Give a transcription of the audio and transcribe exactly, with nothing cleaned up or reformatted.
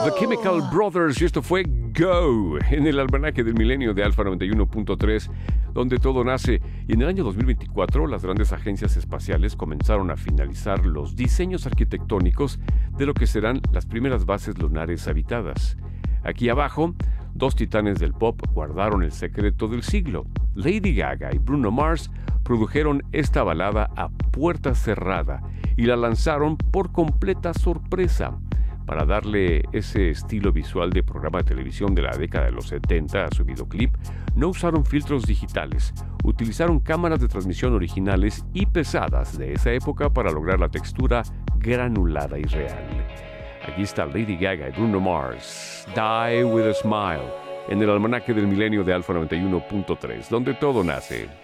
The Chemical Brothers, y esto fue Go, en el almanaque del milenio de Alfa noventa y uno punto tres, donde todo nace. Y en el año dos mil veinticuatro, las grandes agencias espaciales comenzaron a finalizar los diseños arquitectónicos de lo que serán las primeras bases lunares habitadas. Aquí abajo, dos titanes del pop guardaron el secreto del siglo. Lady Gaga y Bruno Mars produjeron esta balada a puerta cerrada y la lanzaron por completa sorpresa. Para darle ese estilo visual de programa de televisión de la década de los setenta a su videoclip, no usaron filtros digitales, utilizaron cámaras de transmisión originales y pesadas de esa época para lograr la textura granulada y real. Aquí está Lady Gaga y Bruno Mars, Die With A Smile, en el almanaque del milenio de Alfa noventa y uno punto tres, donde todo nace.